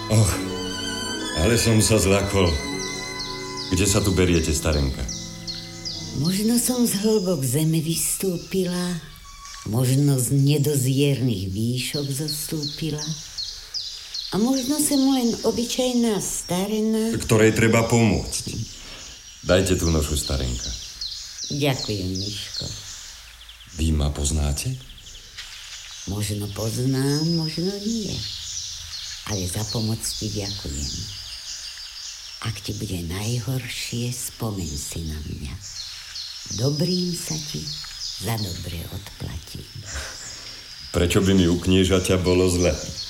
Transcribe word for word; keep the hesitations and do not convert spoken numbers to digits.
Och, ale som sa zľakol. Kde sa tu beriete, starenka? Možno som z hlbok zeme vystúpila, možno z nedoziernych výšok zostúpila a možno som len obyčajná starena, ktorej treba pomôcť. Dajte tú nošu, starenka. Ďakujem, Miško. Vy ma poznáte? Možno poznám, možno nie. Ale za pomoc ti ďakujem. Ak ti bude najhoršie, spomeň si na mňa. Dobrým sa ti za dobre odplatím. Prečo by mi u kniežaťa bolo zle?